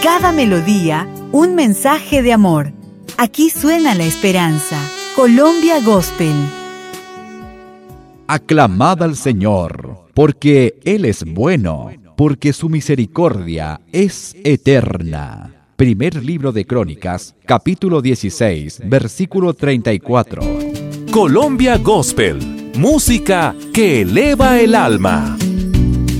cada melodía, un mensaje de amor. Aquí suena la esperanza. Colombia Gospel. Aclamad al Señor, porque Él es bueno, porque su misericordia es eterna. Primer libro de Crónicas, capítulo 16, versículo 34. Colombia Gospel, música que eleva el alma.